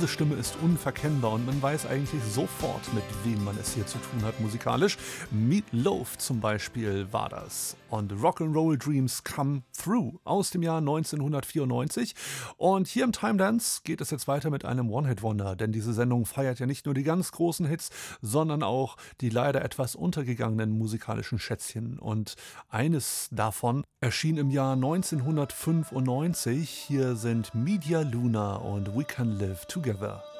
Diese Stimme ist unverkennbar und man weiß eigentlich sofort, mit wem man es hier zu tun hat musikalisch. Meat Loaf zum Beispiel war das. Und Rock'n'Roll Dreams Come Through aus dem Jahr 1994. Und hier im Time Dance geht es jetzt weiter mit einem One-Hit-Wonder, denn diese Sendung feiert ja nicht nur die ganz großen Hits, sondern auch die leider etwas untergegangenen musikalischen Schätzchen. Und eines davon erschien im Jahr 1995. Hier sind Media Luna und We Can Live Together.